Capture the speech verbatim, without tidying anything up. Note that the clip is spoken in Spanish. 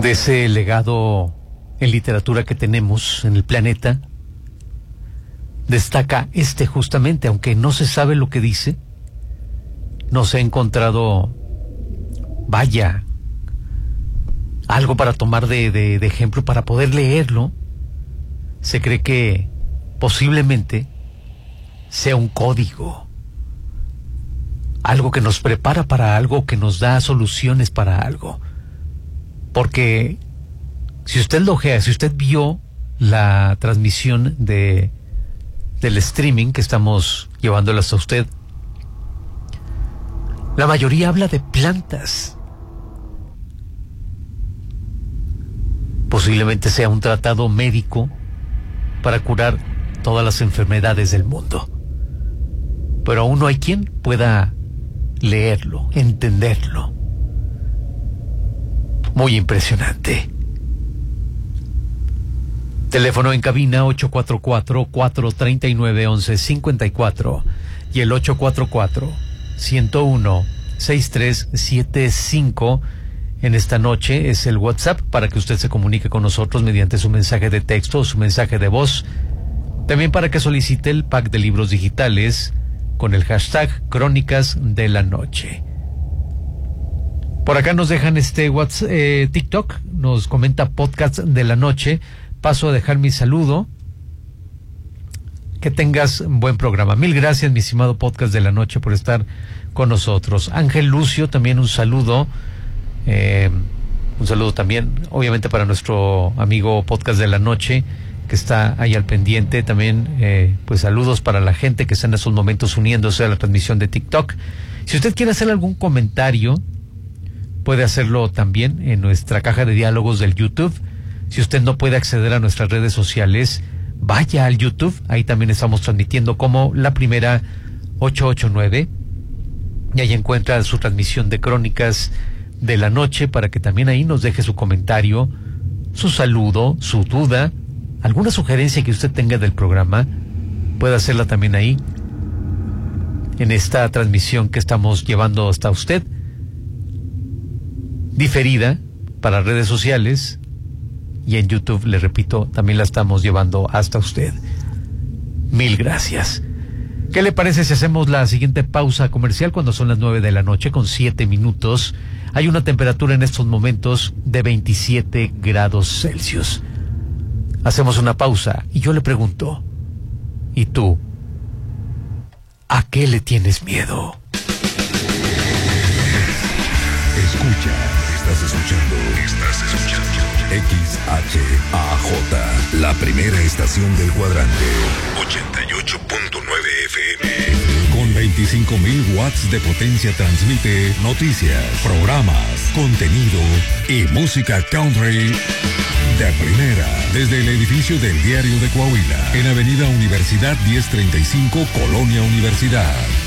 de ese legado en literatura que tenemos en el planeta, destaca este justamente, aunque no se sabe lo que dice, no se ha encontrado, vaya, algo para tomar de, de, de ejemplo, para poder leerlo. Se cree que posiblemente sea un código, algo que nos prepara para algo, que nos da soluciones para algo. Porque si usted lo ojea, si usted vio la transmisión de del streaming que estamos llevándolas a usted, la mayoría habla de plantas. Posiblemente sea un tratado médico para curar todas las enfermedades del mundo. Pero aún no hay quien pueda leerlo, entenderlo. Muy impresionante. Teléfono en cabina ocho cuatro cuatro, cuatro tres nueve, once cincuenta y cuatro y el ocho cuatro cuatro, ciento uno, sesenta y tres setenta y cinco. En esta noche es el WhatsApp para que usted se comunique con nosotros mediante su mensaje de texto o su mensaje de voz. También para que solicite el pack de libros digitales con el hashtag Crónicas de la Noche. Por acá nos dejan este WhatsApp, eh, TikTok, nos comenta Podcast de la Noche. Paso a dejar mi saludo. Que tengas un buen programa. Mil gracias, mi estimado Podcast de la Noche, por estar con nosotros. Ángel Lucio, también un saludo. Eh, un saludo también, obviamente, para nuestro amigo Podcast de la Noche, que está ahí al pendiente. También, eh, pues saludos para la gente que está en estos momentos uniéndose a la transmisión de TikTok. Si usted quiere hacer algún comentario, puede hacerlo también en nuestra caja de diálogos del YouTube. Si usted no puede acceder a nuestras redes sociales, vaya al YouTube. Ahí también estamos transmitiendo como La Primera ochocientos ochenta y nueve. Y ahí encuentra su transmisión de Crónicas de la Noche, para que también ahí nos deje su comentario, su saludo, su duda, alguna sugerencia que usted tenga del programa. Puede hacerla también ahí, en esta transmisión que estamos llevando hasta usted, diferida para redes sociales, y en YouTube, le repito, también la estamos llevando hasta usted. Mil gracias. ¿Qué le parece si hacemos la siguiente pausa comercial cuando son las nueve de la noche con siete minutos? Hay una temperatura en estos momentos de veintisiete grados Celsius. Hacemos una pausa y yo le pregunto, ¿y tú? ¿A qué le tienes miedo? Escucha, estás escuchando, estás escuchando X H A J, la primera estación del cuadrante, ochenta y ocho punto nueve F M. Con veinticinco mil watts de potencia transmite noticias, programas, contenido y música country de primera. Desde el edificio del Diario de Coahuila, en Avenida Universidad diez treinta y cinco, Colonia Universidad.